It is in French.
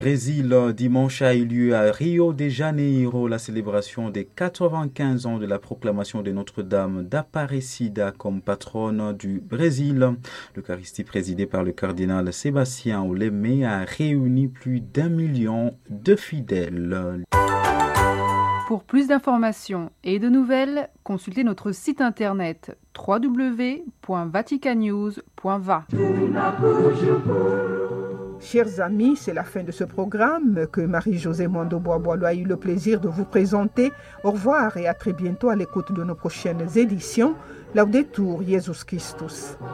Brésil, dimanche a eu lieu à Rio de Janeiro la célébration des 95 ans de la proclamation de Notre-Dame d'Aparecida comme patronne du Brésil. L'Eucharistie présidée par le cardinal Sébastien Olémé a réuni plus d'1 million de fidèles. Pour plus d'informations et de nouvelles, consultez notre site internet www.vaticanews.va. Chers amis, c'est la fin de ce programme que Marie-Josée Mondo-Bois-Boileau a eu le plaisir de vous présenter. Au revoir et à très bientôt à l'écoute de nos prochaines éditions. Laudetur Jesus Christus.